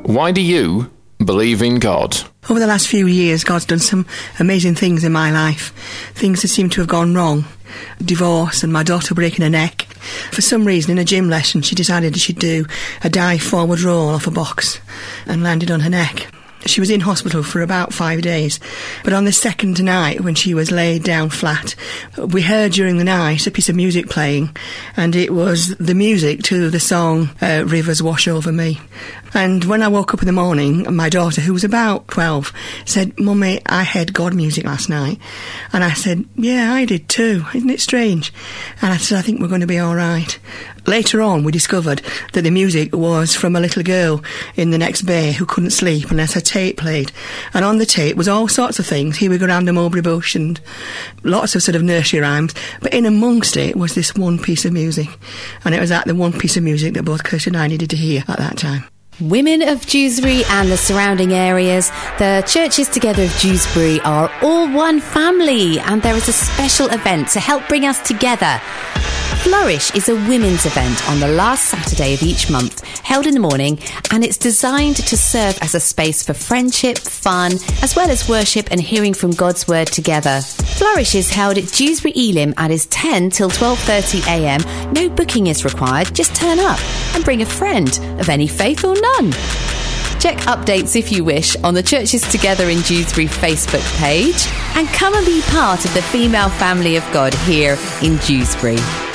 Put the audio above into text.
Why do you believe in God? Over the last few years, God's done some amazing things in my life. Things that seem to have gone wrong. Divorce and my daughter breaking her neck. For some reason, in a gym lesson, she decided she'd do a dive forward roll off a box and landed on her neck. She was in hospital for about 5 days, but on the second night when she was laid down flat, we heard during the night a piece of music playing, and it was the music to the song Rivers Wash Over Me. And when I woke up in the morning, my daughter, who was about 12, said, "Mummy, I heard God music last night." And I said, "Yeah, I did too. Isn't it strange?" And I said, "I think we're going to be all right." Later on, we discovered that the music was from a little girl in the next bay who couldn't sleep unless her tape played. And on the tape was all sorts of things. Here we go round a mulberry bush and lots of sort of nursery rhymes. But in amongst it was this one piece of music. And it was that the one piece of music that both Kirsty and I needed to hear at that time. Women of Dewsbury and the surrounding areas, the Churches Together of Dewsbury are all one family, and there is a special event to help bring us together. Flourish is a women's event on the last Saturday of each month, held in the morning, and it's designed to serve as a space for friendship, fun, as well as worship and hearing from God's Word together. Flourish is held at Dewsbury Elim and is 10 till 12:30am. No booking is required, just turn up and bring a friend of any faith or none. Check updates if you wish on the Churches Together in Dewsbury Facebook page, and come and be part of the female family of God here in Dewsbury.